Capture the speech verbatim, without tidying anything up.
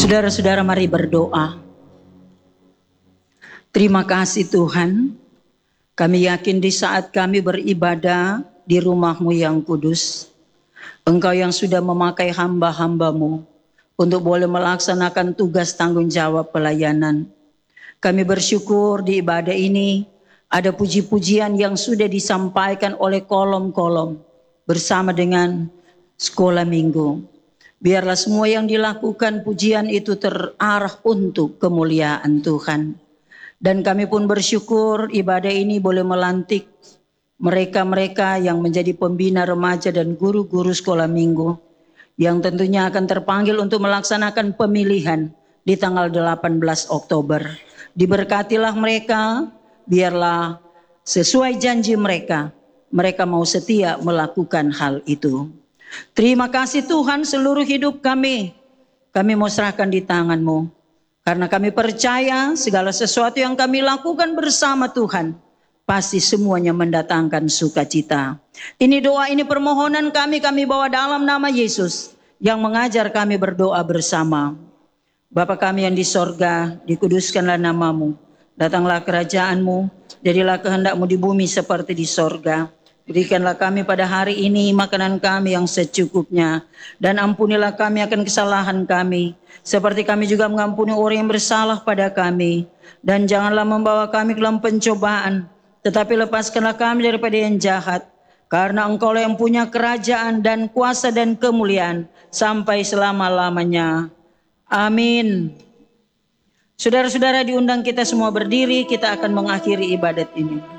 Saudara-saudara, mari berdoa. Terima kasih Tuhan, kami yakin di saat kami beribadah di rumah-Mu yang kudus, Engkau yang sudah memakai hamba-hamba-Mu untuk boleh melaksanakan tugas tanggung jawab pelayanan. Kami bersyukur di ibadah ini ada puji-pujian yang sudah disampaikan oleh kolom-kolom bersama dengan sekolah minggu. Biarlah semua yang dilakukan pujian itu terarah untuk kemuliaan Tuhan. Dan kami pun bersyukur ibadah ini boleh melantik mereka-mereka yang menjadi pembina remaja dan guru-guru sekolah minggu yang tentunya akan terpanggil untuk melaksanakan pemilihan di tanggal delapan belas Oktober. Diberkatilah mereka, biarlah sesuai janji mereka, mereka mau setia melakukan hal itu. Terima kasih Tuhan, seluruh hidup kami, kami mau serahkan di tangan-Mu. Karena kami percaya segala sesuatu yang kami lakukan bersama Tuhan, pasti semuanya mendatangkan sukacita. Ini doa, ini permohonan kami, kami bawa dalam nama Yesus yang mengajar kami berdoa bersama. Bapa kami yang di sorga, dikuduskanlah nama-Mu. Datanglah kerajaan-Mu, jadilah kehendak-Mu di bumi seperti di sorga. Berikanlah kami pada hari ini makanan kami yang secukupnya. Dan ampunilah kami akan kesalahan kami, seperti kami juga mengampuni orang yang bersalah pada kami. Dan janganlah membawa kami ke dalam pencobaan, tetapi lepaskanlah kami daripada yang jahat. Karena Engkau yang punya kerajaan dan kuasa dan kemuliaan sampai selama-lamanya. Amin. Saudara-saudara, diundang kita semua berdiri, kita akan mengakhiri ibadat ini.